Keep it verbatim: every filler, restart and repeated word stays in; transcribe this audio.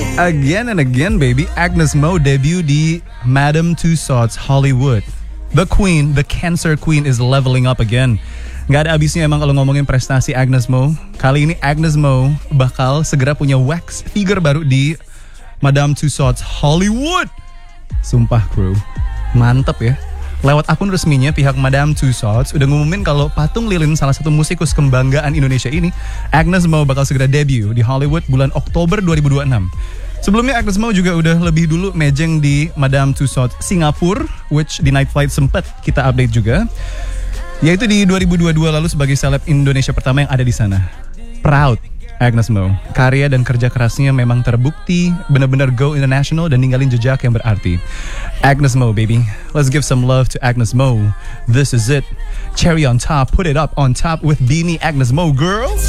Again and again, baby, Agnes Mo debut di Madame Tussauds Hollywood. The Queen, the Cancer Queen is leveling up again. Gak ada abisnya emang kalau ngomongin prestasi Agnes Mo. Kali ini Agnes Mo bakal segera punya wax figure baru di Madame Tussauds Hollywood. Sumpah bro, mantep ya. Lewat akun resminya, pihak Madame Tussauds udah ngumumin kalau patung lilin salah satu musikus kebanggaan Indonesia ini, Agnes Mo, bakal segera debut di Hollywood bulan Oktober dua ribu dua puluh enam. Sebelumnya Agnes Mo juga udah lebih dulu mejeng di Madame Tussauds Singapura, which di Night Flight sempet kita update juga, yaitu di dua ribu dua puluh dua lalu sebagai seleb Indonesia pertama yang ada di sana. Proud Agnes Mo. Karya dan kerja kerasnya memang terbukti benar-benar go international dan ninggalin jejak yang berarti. Agnes Mo, baby. Let's give some love to Agnes Mo. This is it. Cherry on top. Put it up on top with Beanie Agnes Mo, girls.